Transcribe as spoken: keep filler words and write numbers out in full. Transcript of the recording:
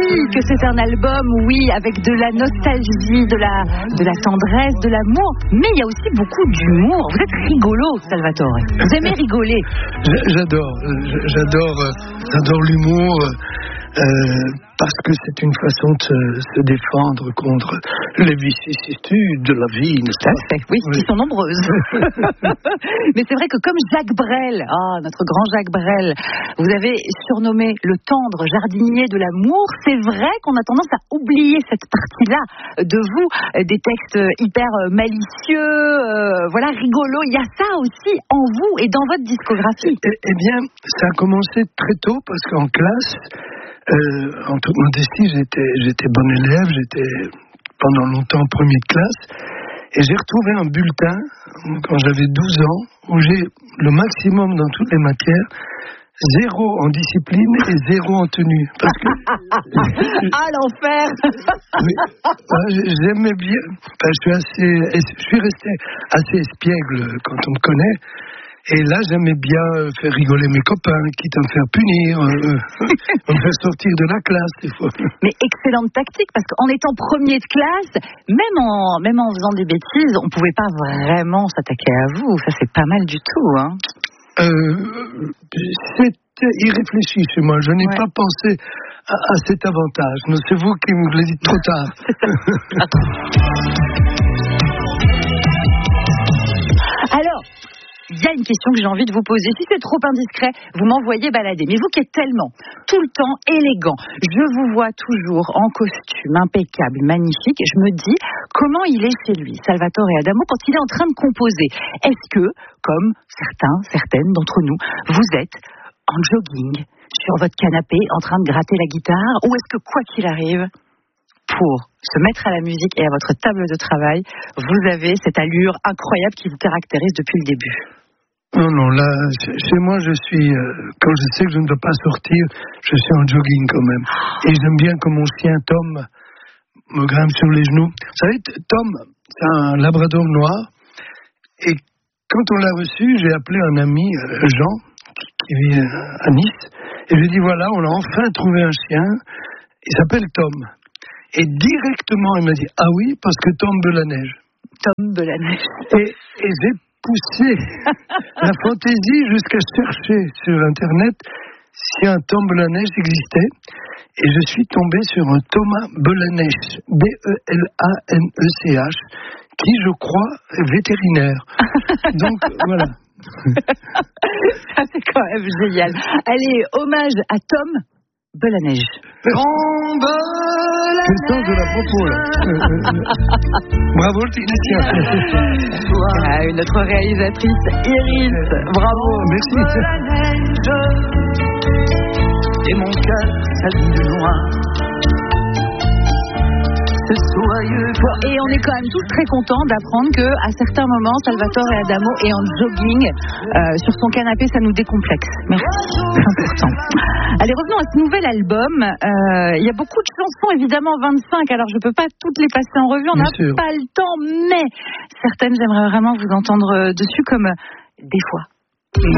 que c'est un album, oui, avec de la nostalgie, de la, de la tendresse, de l'amour, mais il y a aussi beaucoup d'humour. Vous êtes rigolo, Salvatore. Vous aimez rigoler. J'adore, j'adore, j'adore l'humour. Euh, parce que c'est une façon de se, se défendre contre les vicissitudes de la vie, n'est-ce pas ? Fait, oui, oui, qui sont nombreuses. Mais c'est vrai que comme Jacques Brel, oh, notre grand Jacques Brel, vous avez surnommé le tendre jardinier de l'amour, c'est vrai qu'on a tendance à oublier cette partie-là de vous, des textes hyper malicieux, euh, voilà, rigolos. Il y a ça aussi en vous et dans votre discographie. Eh, eh bien, ça a commencé très tôt parce qu'en classe, Euh, en toute modestie, j'étais, j'étais bon élève, j'étais pendant longtemps en première classe, et j'ai retrouvé un bulletin quand j'avais douze ans où j'ai le maximum dans toutes les matières, zéro en discipline et zéro en tenue. Parce que ah l'enfer. Mais, j'aimais bien. Enfin, je suis assez, je suis resté assez espiègle quand on me connaît. Et là, j'aimais bien faire rigoler mes copains, quitte à me faire punir, euh, me faire sortir de la classe des fois. Mais excellente tactique, parce qu'en étant premier de classe, même en, même en faisant des bêtises, on ne pouvait pas vraiment s'attaquer à vous. Ça, c'est pas mal du tout, hein. Euh, c'était irréfléchi chez moi. Je n'ai ouais. pas pensé à, à cet avantage. Mais c'est vous qui me le dites trop tard. Alors, il y a une question que j'ai envie de vous poser. Si c'est trop indiscret, vous m'envoyez balader. Mais vous qui êtes tellement, tout le temps, élégant, je vous vois toujours en costume, impeccable, magnifique. Je me dis, comment il est chez lui, Salvatore Adamo, quand il est en train de composer ? Est-ce que, comme certains, certaines d'entre nous, vous êtes en jogging, sur votre canapé, en train de gratter la guitare ? Ou est-ce que, quoi qu'il arrive, pour se mettre à la musique et à votre table de travail, vous avez cette allure incroyable qui vous caractérise depuis le début ? Non, non, là, chez moi, je suis, euh, quand je sais que je ne dois pas sortir, je suis en jogging quand même. Et j'aime bien que mon chien Tom me grimpe sur les genoux. Vous savez, Tom, c'est un labrador noir. Et quand on l'a reçu, j'ai appelé un ami, euh, Jean, qui, qui vit à Nice. Et je lui ai dit, voilà, on a enfin trouvé un chien. Il s'appelle Tom. Et directement, il m'a dit, ah oui, parce que tombe la neige. Tombe la neige. Et, et j'ai poussé la fantaisie jusqu'à chercher sur Internet si un Tom Belaneche existait. Et je suis tombé sur un Thomas Belaneche, B E L A N E C H, qui, je crois, est vétérinaire. Donc, voilà. Ça, c'est quand même génial. Allez, hommage à Tom Belaneche. Quel sens de la propos, là. Bravo, le technicien. Ah, notre réalisatrice, Iris. Bravo. Merci. Et mon cœur s'allume de loin. Bon, et on est quand même tous très contents d'apprendre que à certains moments, Salvatore Adamo est en jogging euh, sur son canapé, ça nous décomplexe. Merci, c'est important. Allez, revenons à ce nouvel album. Euh, il y a beaucoup de chansons, évidemment, vingt-cinq. Alors, je peux pas toutes les passer en revue, on n'a pas le temps, mais certaines, j'aimerais vraiment vous entendre dessus, comme Des fois.